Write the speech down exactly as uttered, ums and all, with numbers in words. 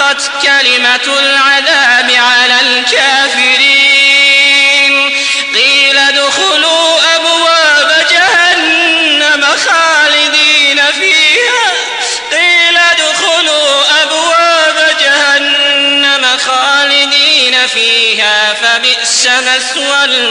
فحقت كلمة العذاب على الكافرين قيل ادخلوا أبواب جهنم خالدين فيها قيل ادخلوا أبواب جهنم خالدين فيها فبئس مثوى